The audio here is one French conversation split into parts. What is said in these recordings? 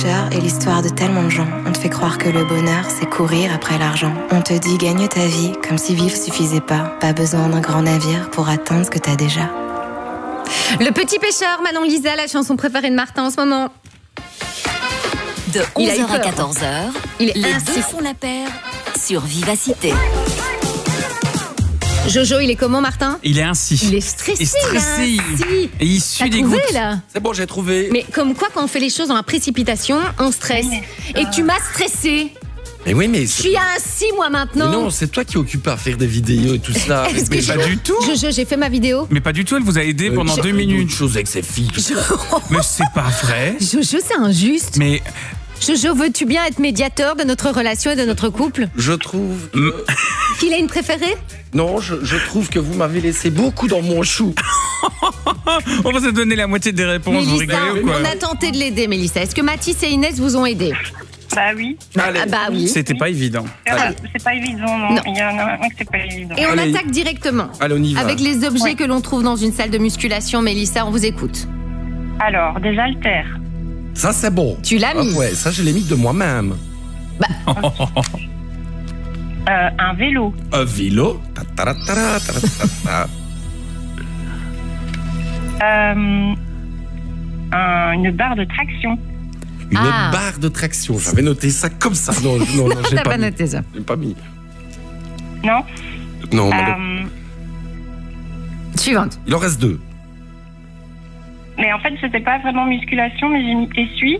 Et l'histoire de tellement de gens. On te fait croire que le bonheur, c'est courir après l'argent. On te dit gagne ta vie, comme si vivre suffisait pas. Pas besoin d'un grand navire pour atteindre ce que t'as déjà. Le Petit Pêcheur, Manon Lisa, la chanson préférée de Martin en ce moment. De 11h à 14h, les deux font la paire sur Vivacité. Jojo, il est comment, Martin? Il est ainsi. Il est stressé. Et il sue des gouttes. Là. C'est bon, j'ai trouvé. Mais comme quoi, quand on fait les choses dans la précipitation, on stresse. Et tu m'as stressé. Mais oui, mais... Je suis à un 6 mois maintenant. Mais non, c'est toi qui es occupé à faire des vidéos et tout ça. Mais pas du tout. Jojo, j'ai fait ma vidéo. Mais pas du tout, elle vous a aidé pendant 2 minutes. Une chose avec ses filles. Mais c'est pas vrai. Jojo, c'est injuste. Mais... Jojo, veux-tu bien être médiateur de notre relation et de notre couple? Je trouve... Qu'il a une préférée? Non, je trouve que vous m'avez laissé beaucoup dans mon chou. On va se donner la moitié des réponses, Mélissa, vous rigolez ou quoi? on a tenté de l'aider, Mélissa. Est-ce que Mathis et Inès vous ont aidé? Bah oui. Allez. Bah oui. C'était pas évident. C'est pas évident, non. Non. Il y en a un que c'est pas évident. Et on Allez. attaque directement. Allez, on y va. Avec les objets que l'on trouve dans une salle de musculation. Mélissa, on vous écoute. Alors, des haltères. Ça, c'est bon. Tu l'as mis? Ouais, ça, je l'ai mis de moi-même. Un vélo. Un vélo. Ta-ta-ra-ta-ra, ta-ra-ta-ta. Une barre de traction. Une barre de traction. J'avais noté ça comme ça. Non, j'ai T'as pas mis. noté ça. J'ai pas mis. Non. Non, non. Suivante. Il en reste 2. Mais en fait, c'était pas vraiment musculation, mais j'ai mis essuie.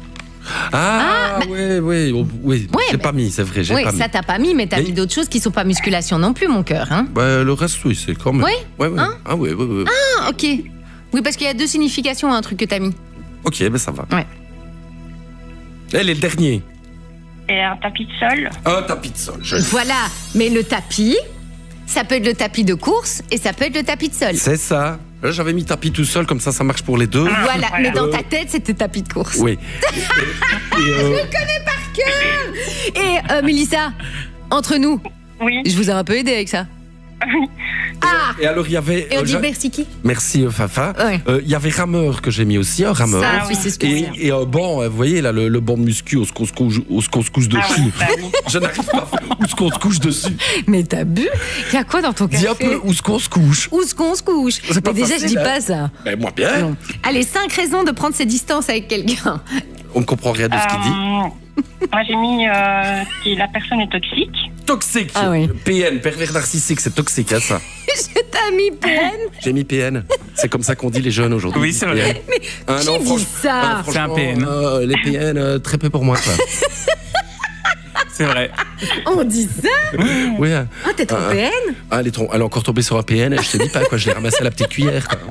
Oui. J'ai pas mis, c'est vrai, j'ai Oui, pas mis. ça t'as pas mis, mais t'as mis d'autres choses qui sont pas musculation non plus, mon cœur. Hein? Bah, le reste, oui, c'est quand même. Oui. Ouais. Hein? Ah, oui. Ah, ok. Oui, parce qu'il y a 2 significations à un truc que t'as mis. Ok, ben ça va. Ouais. Elle est le dernier. Et un tapis de sol. Un tapis de sol. Voilà, mais le tapis, ça peut être le tapis de course et ça peut être le tapis de sol. C'est ça. Là, j'avais mis tapis tout seul, comme ça marche pour les deux. Voilà, mais dans ta tête, c'était tapis de course. Oui. Je le connais par cœur. Et Mélissa, entre nous, Oui. je vous ai un peu aidé avec ça. Et alors, il y avait... Et on dit merci qui? Merci, Fafa. Ouais. Il y avait rameur que j'ai mis aussi, un rameur. Ça, oui, c'est ce que c'est. Et un banc, vous voyez, là, le banc de muscu, où se couche dessus. Je n'arrive pas à faire où se couche dessus. Mais t'as bu? Il y a quoi dans ton café? Dis un peu où se couche. Où est-ce qu'on se couche? C'est pas Mais déjà, facile, je dis hein. pas ça. Ben, moi, bien. Non. Allez, 5 raisons de prendre ses distances avec quelqu'un. On ne comprend rien de ce qu'il dit. Moi, j'ai mis si la personne est toxique. Toxique. Ah oui. PN, pervers narcissique, c'est toxique, hein, ça. Je t'ai mis PN. J'ai mis PN. C'est comme ça qu'on dit les jeunes aujourd'hui. Oui, c'est vrai. Mais qui dit ça? C'est un PN. Les PN, très peu pour moi, quoi. C'est vrai. On dit ça? Oui. Ah, t'es trop PN? Elle est encore tombée sur un PN, et je te dis pas, quoi, je l'ai ramassé à la petite cuillère, quoi.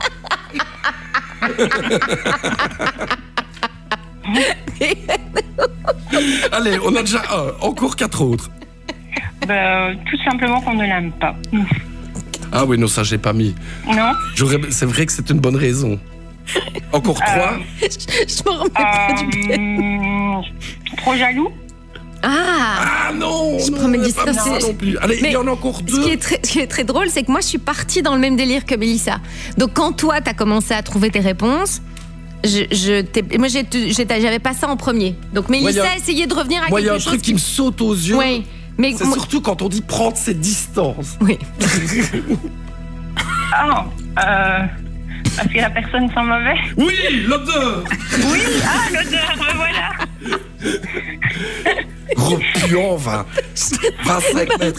Allez, on a déjà encore 4 autres. Tout simplement qu'on ne l'aime pas. Ah oui, non, ça, j'ai pas mis. Non. C'est vrai que c'est une bonne raison. Encore 3. Je m'en remets pas du PN. Trop jaloux. Ah, non. Je prends mes pas distances. ça non plus. Allez, il y en a encore 2. Ce qui est très drôle, c'est que moi, je suis partie dans le même délire que Mélissa. Donc, quand toi, t'as commencé à trouver tes réponses, moi, j'avais pas ça en premier. Donc, Mélissa a essayé de revenir à Moi, il y a quelque un chose truc qui me saute aux yeux. Oui, mais C'est surtout quand on dit prendre ses distances. Oui. Parce que la personne sent mauvais. Oui, l'odeur. Oui, l'odeur, voilà. Repuant, 25 mètres.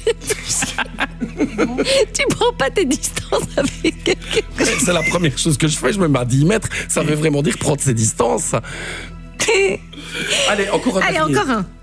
Tu prends pas tes distances avec quelqu'un. C'est la première chose que je fais. Je me mets à 10 mètres. Ça veut vraiment dire prendre ses distances. Allez, encore un. Allez, dernier. encore un.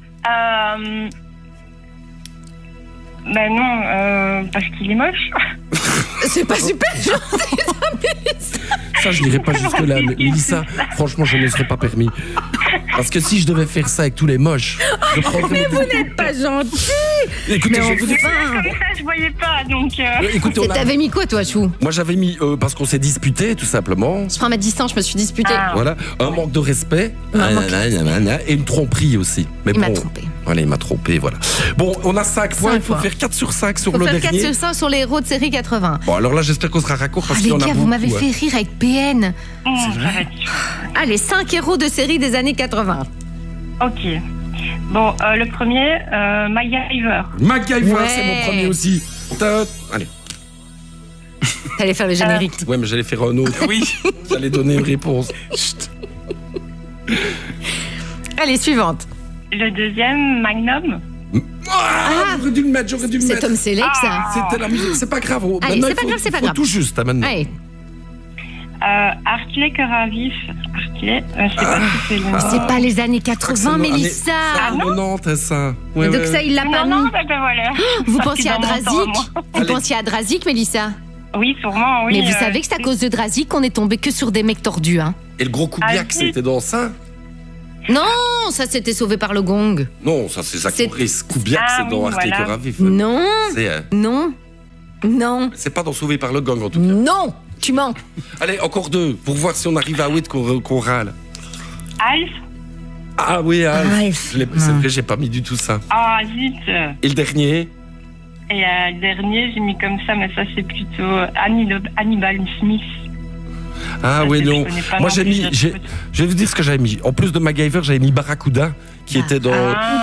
Ben non, parce qu'il est moche. C'est pas super gentil, Ça, je n'irai pas jusque-là. Mais Mélissa, franchement, je ne serais pas permis. Parce que si je devais faire ça avec tous les moches, je prendrais mais vous n'êtes pas gentil. Écoutez, Mais je vais vous dire. Comme ça, je voyais pas, donc... Écoutez, on a- T'avais mis quoi, toi, Chou? moi j'avais mis parce qu'on s'est disputé tout simplement. Je prends ma distance, je me suis disputée. Ah. Voilà, un manque de respect et une tromperie aussi. Mais Il m'a bon, trompé. voilà, il m'a trompé, voilà. Bon, on a 5 points, il faut points. faire 4 sur 5 sur Faut le faire 4 dernier. sur 5 sur les héros de série 80. Bon, alors là, j'espère qu'on sera raccord parce Ah, qu'il y les en a gars, beaucoup. vous m'avez ouais. fait rire avec PN. C'est vrai. Allez, 5 héros de série des années 80. Ok. Bon, le premier, MacGyver. MacGyver, Ouais. c'est mon premier aussi. Allez. T'allais faire le générique. Ouais, mais j'allais faire un autre. Oui. J'allais donner une réponse. Allez, suivante. Le deuxième, Magnum. Ah, j'aurais dû le mettre, j'aurais dû le C'est mettre. Tom Selleck, ça. C'était la musique, c'est pas grave. Allez, Maintenant, c'est il pas faut- grave, c'est pas faut grave. tout juste, hein, maintenant. Allez. Hartley Cœur à vif. Hartley, je sais pas si c'est le nom. C'est pas les années 80, Mélissa. Ah non, t'as ça. Ouais, Donc ouais. ça, il l'a pas Non, mis. ben voilà. Vous Sorti pensiez à dans mon temps, Drazik moi. Vous pensiez à Drazik, Mélissa? Oui, sûrement, oui. Mais vous savez que c'est à cause de Drazik qu'on est tombé que sur des mecs tordus, hein? Et le gros Koubiak, Ah, c'était dans ça? Non, ça c'était sauvé par le gong. Non, ça c'est Zach C'est- Morris. Koubiak, Ah c'est dans oui, Hartley voilà. Cœur à vif. Non, C'est, non, non, c'est pas dans Sauvé par le gang en tout cas. non, tu mens. Allez, encore 2 pour voir si on arrive à 8 qu'on râle. Alf. Ah oui, Alf. Alf. C'est vrai, j'ai pas mis du tout ça. Ah, zut. Et le dernier? Et le dernier, j'ai mis comme ça, mais ça, c'est plutôt Hannibal Smith. Ah Ça, oui, je non. connais pas Moi non j'ai plus, mis, je- je vais vous dire ce que j'avais mis. En plus de MacGyver, j'avais mis Barracuda, qui était dans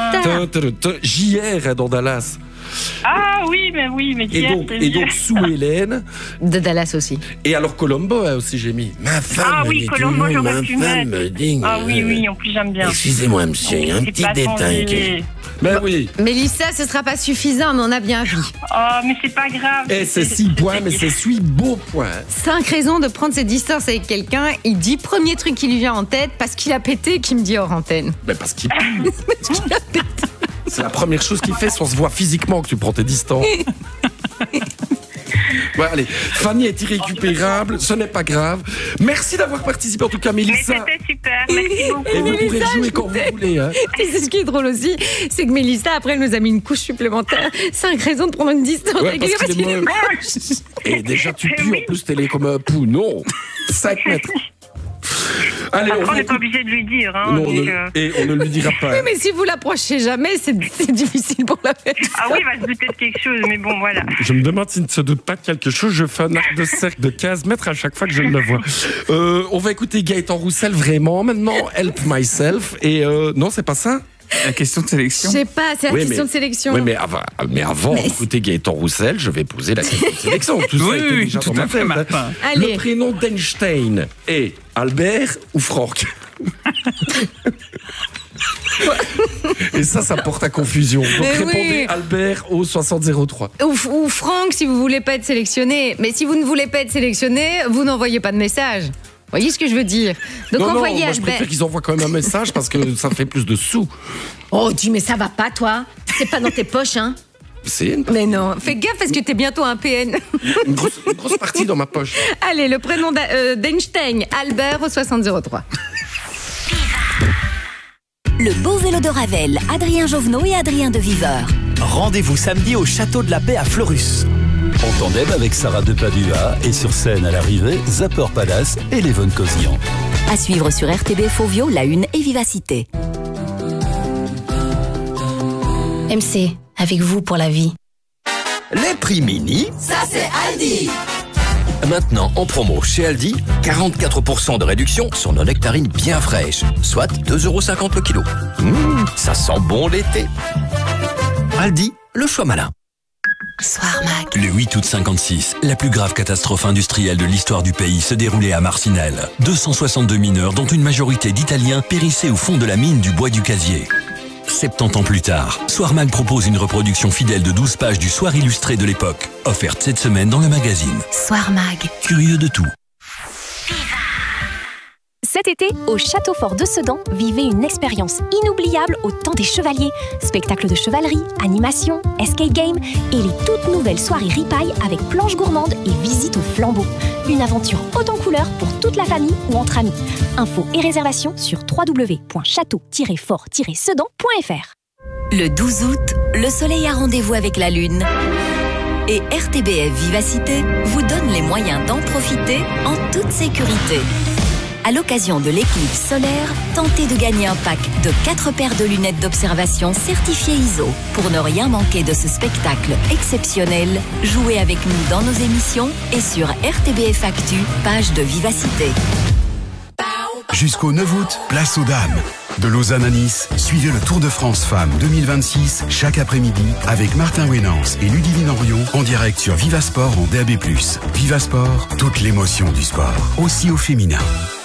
JR dans Dallas. Ah oui, mais qui Et est, donc, c'est et vieux. donc sous Hélène. De Dallas aussi. Et alors Colombo aussi j'ai mis. Ma femme. Ah oui, dit Colombo, toujours, j'aurais ma pu femme mettre. me dit, Ah oui, en plus, j'aime bien. Excusez-moi, monsieur, il y a un C'est petit pas détail. changé. Ben oui. Mélissa, ce sera pas suffisant, mais on a bien ri. Oh, mais c'est pas grave. Et c'est 6 points, mais c'est 8 beaux points. 5 raisons de prendre ses distances avec quelqu'un. Il dit premier truc qui lui vient en tête parce qu'il a pété, qui me dit hors antenne. Ben parce qu'il pue. C'est la première chose qu'il fait si on se voit physiquement que tu prends tes distances. Ouais, allez, Fanny est irrécupérable, ce n'est pas grave. Merci d'avoir participé en tout cas, Mais Mélissa. c'était super, merci beaucoup. Et vous pourrez Mélissa, jouer quand vous voulez. Hein. Et c'est ce qui est drôle aussi, c'est que Mélissa, après, elle nous a mis une couche supplémentaire. 5 raisons de prendre une distance Ouais, avec parce quelqu'un qu'il est moche. Et déjà, tu pues, en plus, t'es laid comme un pou. Non, 5 mètres. Allez, Après, on va n'est pas écouter- obligé de lui dire. Hein, Non, donc, et on ne lui dira pas. Oui, mais si vous l'approchez jamais, c'est difficile pour la fête. Ah oui, il va se douter de quelque chose, mais bon, voilà. Je me demande s'il ne se doute pas de quelque chose. Je fais un arc de cercle de 15 mètres à chaque fois que je le vois. On va écouter Gaëtan Roussel vraiment maintenant. Help Myself. Et non, c'est pas ça. La question de Je sélection. sais pas, c'est la Oui, question mais- de sélection. Oui, mais avant d'écouter Gaëtan Roussel, je vais poser la question de sélection. Tout ça Oui, était oui, déjà tout dans ma à fait, tête, hein. Martin. Allez. Le prénom d'Einstein est Albert ou Franck? Et ça porte à confusion. Donc Mais répondez oui. Albert au 6003. Ou Franck, si vous voulez pas être sélectionné. Mais si vous ne voulez pas être sélectionné, vous n'envoyez pas de message. Vous voyez ce que je veux dire? Donc Non, envoyez moi je Albert. préfère qu'ils envoient quand même un message parce que ça fait plus de sous. Oh, dis, mais ça va pas, toi. C'est pas dans tes poches, hein. C'est Mais non, fais gaffe parce que t'es bientôt un PN. une grosse partie dans ma poche. Allez, le prénom d'Einstein, Albert au 6003. Le beau vélo de Ravel, Adrien Jovenot et Adrien de Viveur. Rendez-vous samedi au Château de la Paix à Fleurus. En tandem avec Sarah Depadua et sur scène à l'arrivée, Zapper Palace et Lévon Cosian. À suivre sur RTB Fovio, La Une et Vivacité. MC, avec vous pour la vie. Les prix mini. Ça, c'est Aldi. Maintenant, en promo chez Aldi, 44% de réduction sur nos nectarines bien fraîches, soit 2,50 € le kilo. Ça sent bon l'été. Aldi, le choix malin. Soir Mag. Le 8 août 56, la plus grave catastrophe industrielle de l'histoire du pays se déroulait à Marcinelle. 262 mineurs, dont une majorité d'Italiens, périssaient au fond de la mine du bois du Casier. 70 ans plus tard, Soir Mag propose une reproduction fidèle de 12 pages du Soir illustré de l'époque, offerte cette semaine dans le magazine. Soir Mag. Curieux de tout. Cet été, au Château Fort de Sedan, vivez une expérience inoubliable au temps des chevaliers. Spectacles de chevalerie, animation, escape game et les toutes nouvelles soirées ripailles avec planches gourmandes et visite au flambeau. Une aventure haute en couleurs pour toute la famille ou entre amis. Infos et réservations sur www.château-fort-sedan.fr. Le 12 août, le soleil a rendez-vous avec la lune. Et RTBF Vivacité vous donne les moyens d'en profiter en toute sécurité. À l'occasion de l'éclipse solaire, tentez de gagner un pack de 4 paires de lunettes d'observation certifiées ISO. Pour ne rien manquer de ce spectacle exceptionnel, jouez avec nous dans nos émissions et sur RTBF Actu, page de Vivacité. Jusqu'au 9 août, place aux dames. De Lausanne à Nice, suivez le Tour de France Femmes 2026 chaque après-midi avec Martin Wénance et Ludivine Henrion en direct sur Vivasport en DAB+. Vivasport, toute l'émotion du sport, aussi au féminin.